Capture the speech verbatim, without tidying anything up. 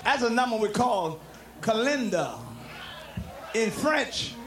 That's a number we call Kalinda. In French,